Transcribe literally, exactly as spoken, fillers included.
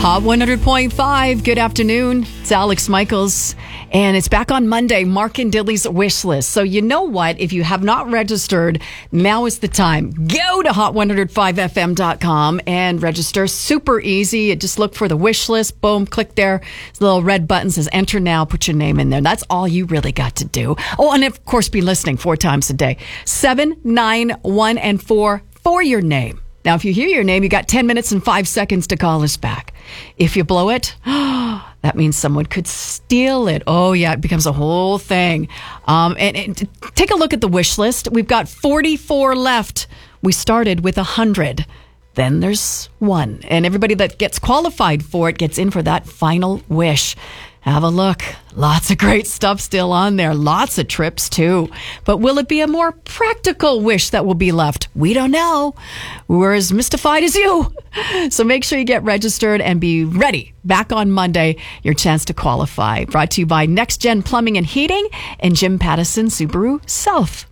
Hot one hundred point five. Good afternoon. It's Alex Michaels. And it's back on Monday, Mark and Dilly's wish list. So you know what? If you have not registered, now is the time. Go to hot one oh five f m dot com and register. Super easy. You just look for the wish list. Boom, click there. There's a little red button says enter now. Put your name in there. That's all you really got to do. Oh, and of course, be listening four times a day. Seven, nine, one, and four for your name. Now, if you hear your name, you got ten minutes and five seconds to call us back. If you blow it, that means someone could steal it. Oh, yeah, it becomes a whole thing. Um, and, and take a look at the wish list. We've got forty-four left. We started with one hundred. Then there's one. And everybody that gets qualified for it gets in for that final wish. Have a look. Lots of great stuff still on there. Lots of trips, too. But will it be a more practical wish that will be left? We don't know. We're as mystified as you. So make sure you get registered and be ready. Back on Monday, your chance to qualify. Brought to you by Next Gen Plumbing and Heating and Jim Pattison Subaru South.